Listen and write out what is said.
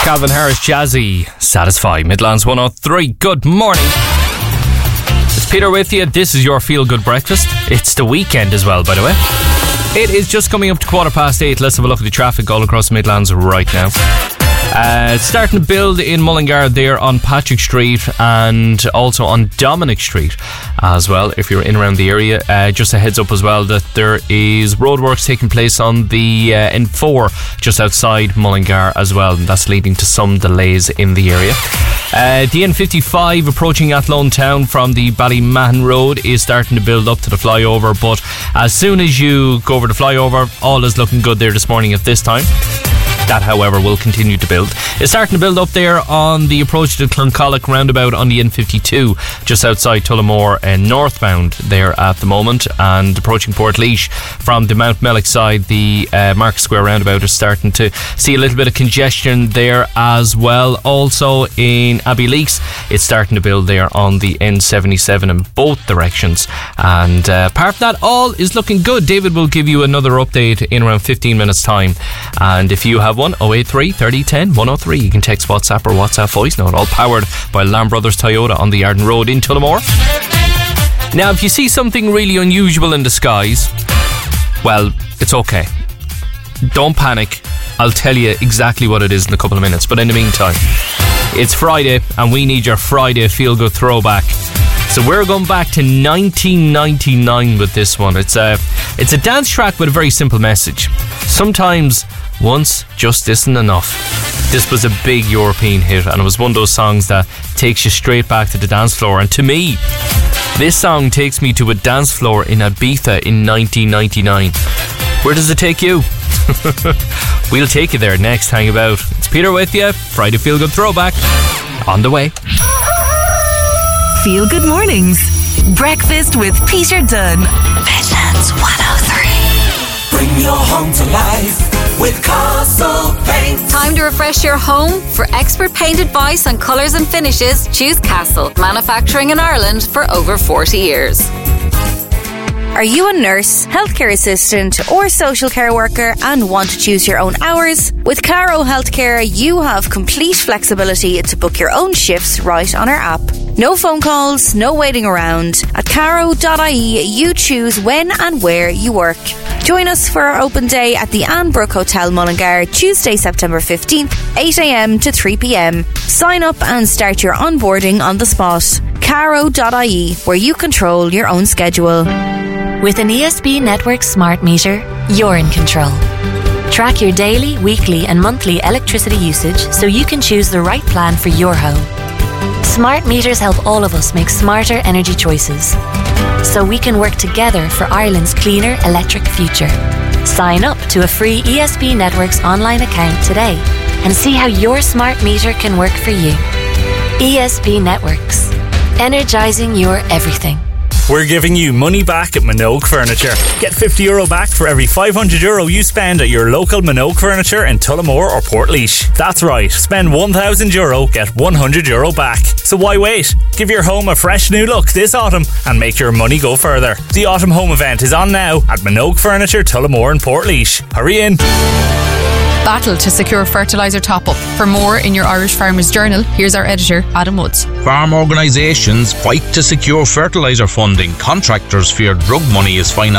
Calvin Harris, Jazzy, Satisfy, Midlands 103. Good morning. It's Peter with you. This is your Feel Good Breakfast. It's the weekend as well, by the way. It is just coming up to 8:15. Let's have a look at the traffic all across the Midlands right now. It's starting to build in Mullingar there on Patrick Street and also on Dominic Street as well, if you're in around the area. Just a heads up as well that there is roadworks taking place on the N4 just outside Mullingar as well, and that's leading to some delays in the area. The N55 approaching Athlone Town from the Ballymahan Road is starting to build up to the flyover, but as soon as you go over the flyover, all is looking good there this morning at this time. That, however, will continue to build. It's starting to build up there on the approach to Cloncollock roundabout on the N52, just outside Tullamore and northbound there at the moment, and approaching Portlaoise from the Mount Mellick side, the Market Square roundabout is starting to see a little bit of congestion there as well. Also in Abbeyleix, it's starting to build there on the N77 in both directions, and apart from that, all is looking good. David will give you another update in around 15 minutes time, and if you have 083 30 10 103. You can text WhatsApp or WhatsApp voice note, all powered by Lamb Brothers Toyota on the Arden Road in Tullamore. Now, if you see something really unusual in the skies, well, it's okay. Don't panic. I'll tell you exactly what it is in a couple of minutes. But in the meantime, it's Friday and we need your Friday feel-good throwback. So we're going back to 1999 with this one. It's a dance track with a very simple message. Sometimes once just isn't enough. This was a big European hit, and it was one of those songs that takes you straight back to the dance floor. And to me, this song takes me to a dance floor in Ibiza in 1999. Where does it take you? We'll take you there next. Hang about. It's Peter with you. Friday Feel Good Throwback on the way. Feel Good Mornings. Breakfast with Peter Dunn. Midlands 103. Bring your home to life with Castle Paint. Time to refresh your home. For expert paint advice on colours and finishes, choose Castle, manufacturing in Ireland for over 40 years. Are you a nurse, healthcare assistant or social care worker and want to choose your own hours? With Caro Healthcare, you have complete flexibility to book your own shifts right on our app. No phone calls, no waiting around. At caro.ie, you choose when and where you work. Join us for our open day at the Annbrook Hotel Mullingar, Tuesday, September 15th, 8am to 3pm. Sign up and start your onboarding on the spot. Caro.ie, where you control your own schedule. With an ESB Network smart meter, you're in control. Track your daily, weekly and monthly electricity usage so you can choose the right plan for your home. Smart meters help all of us make smarter energy choices, so we can work together for Ireland's cleaner electric future. Sign up to a free ESB Networks online account today and see how your smart meter can work for you. ESB Networks. Energising your everything. We're giving you money back at Minogue Furniture. Get €50 back for every €500 you spend at your local Minogue Furniture in Tullamore or Portlaoise. That's right, spend €1,000, get €100 back. So why wait? Give your home a fresh new look this autumn and make your money go further. The Autumn Home Event is on now at Minogue Furniture, Tullamore and Portlaoise. Hurry in. Battle to secure fertiliser top-up. For more in your Irish Farmers Journal, here's our editor, Adam Woods. Farm organisations fight to secure fertiliser funding. Contractors fear drug money is financed